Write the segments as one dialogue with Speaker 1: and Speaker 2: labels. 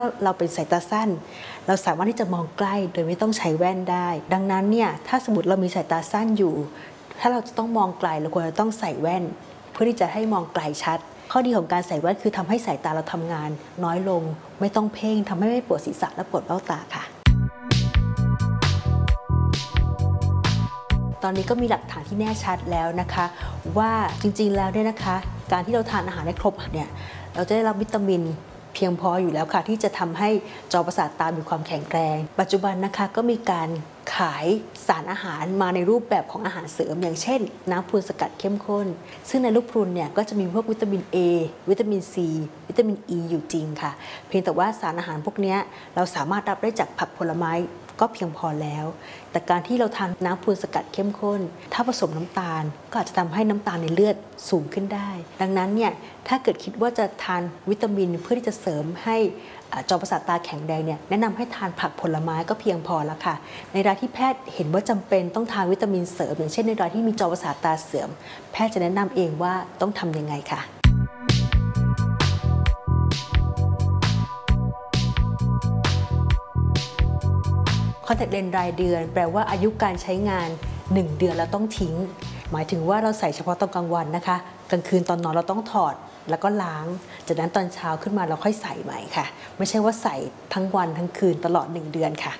Speaker 1: เราเป็นสายตาสั้นเราสามารถที่จะมองใกล้โดยไม่ต้องใช้แว่นได้ดังนั้นเนี่ยถ้าสมมติเรามีสายตาสั้นอยู่ถ้าเราจะต้องมองไกลเราควรจะต้องใส่แว่นเพื่อที่จะให้มองไกลชัดข้อดีของการใส่แว่นคือทำให้สายตาเราทำงานน้อยลงไม่ต้องเพ่งทำให้ไม่ปวดศีรษะและปวดเบ้าตาค่ะตอนนี้ก็มีหลักฐานที่แน่ชัดแล้วนะคะว่าจริงๆแล้วเนี่ยนะคะการที่เราทานอาหารให้ครบเนี่ยเราจะได้รับวิตามินเพียงพออยู่แล้วค่ะที่จะทำให้จอประสาทตามีความแข็งแรงปัจจุบันนะคะก็มีการขายสารอาหารมาในรูปแบบของอาหารเสริมอย่างเช่นน้ำพรุนสกัดเข้มข้นซึ่งในลูกพรุนเนี่ยก็จะมีพวกวิตามิน A วิตามิน C วิตามิน E อยู่จริงค่ะเพียงแต่ว่าสารอาหารพวกนี้เราสามารถรับได้จากผักผลไม้ก็เพียงพอแล้วแต่การที่เราทานน้ำพรุนสกัดเข้มข้นถ้าผสมน้ำตาลก็อาจจะทำให้น้ำตาลในเลือดสูงขึ้นได้ดังนั้นเนี่ยถ้าเกิดคิดว่าจะทานวิตามินเพื่อที่จะเสริมให้จอประสาทตาแข็งแรงเนี่ยแนะนำให้ทานผักผลไม้ก็เพียงพอแล้วค่ะในรายที่แพทย์เห็นว่าจำเป็นต้องทานวิตามินเสริมอย่างเช่นในรายที่มีจอประสาทตาเสื่อมแพทย์จะแนะนำเองว่าต้องทำยังไงค่ะคอนแทคเลนส์รายเดือนแปลว่าอายุการใช้งาน1เดือนแล้วต้องทิ้งหมายถึงว่าเราใส่เฉพาะตอนกลางวันนะคะกลางคืนตอนนอนเราต้องถอดแล้วก็ล้างจากนั้นตอนเช้าขึ้นมาเราค่อยใส่ใหม่ค่ะไม่ใช่ว่าใส่ทั้งวันทั้งคืนตลอด1เดือนค่ะ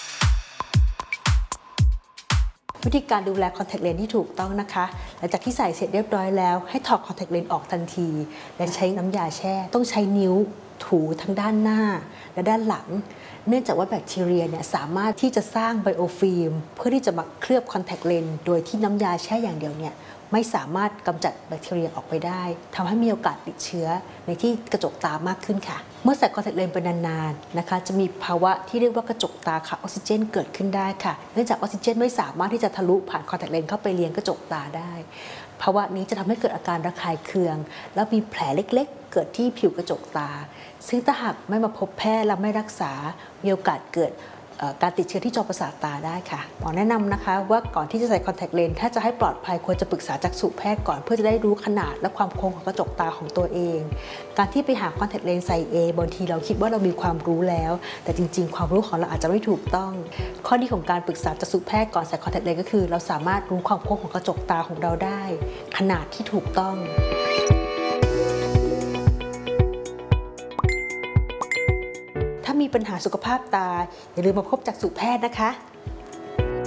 Speaker 1: วิธีการดูแลคอนแทคเลนส์ที่ถูกต้องนะคะหลังจากที่ใส่เสร็จเรียบร้อยแล้วให้ถอดคอนแทคเลนส์ออกทันทีและใช้น้ำยาแช่ต้องใช้นิ้วถูทั้งด้านหน้าและด้านหลังเนื่องจากว่าแบคทีเรียเนี่ยสามารถที่จะสร้างไบโอฟิล์มเพื่อที่จะมาเคลือบคอนแทคเลนส์โดยที่น้ำยาแช่อย่างเดียวเนี่ยไม่สามารถกำจัดแบคทีเรียออกไปได้ทำให้มีโอกาสติดเชื้อในที่กระจกตามากขึ้นค่ะเมื่อใส่คอนแทคเลนส์ไปนานๆนะคะจะมีภาวะที่เรียกว่ากระจกตาขาดออกซิเจนเกิดขึ้นได้ค่ะเนื่องจากออกซิเจนไม่สามารถที่จะทะลุผ่านคอนแทคเลนส์เข้าไปเลี้ยงกระจกตาได้ภาวะนี้จะทำให้เกิดอาการระคายเคืองแล้วมีแผลเล็กๆเกิดที่ผิวกระจกตาซึ่งถ้าหากไม่มาพบแพทย์และไม่รักษามีโอกาสเกิดการติดเชื้อที่จอประสาทตาได้ค่ะหมอแนะนำนะคะว่าก่อนที่จะใส่คอนแทคเลนส์ถ้าจะให้ปลอดภัยควรจะปรึกษาจักษุแพทย์ก่อนเพื่อจะได้รู้ขนาดและความโค้งของกระจกตาของตัวเองการที่ไปหาคอนแทคเลนส์ใส่เองบางทีเราคิดว่าเรามีความรู้แล้วแต่จริงๆความรู้ของเราอาจจะไม่ถูกต้องข้อดีของการปรึกษาจักษุแพทย์ก่อนใส่คอนแทคเลนส์ก็คือเราสามารถรู้ความโค้งของกระจกตาของเราได้ขนาดที่ถูกต้องถ้ามีปัญหาสุขภาพตาอย่าลืมมาพบจักษุแพทย์นะคะ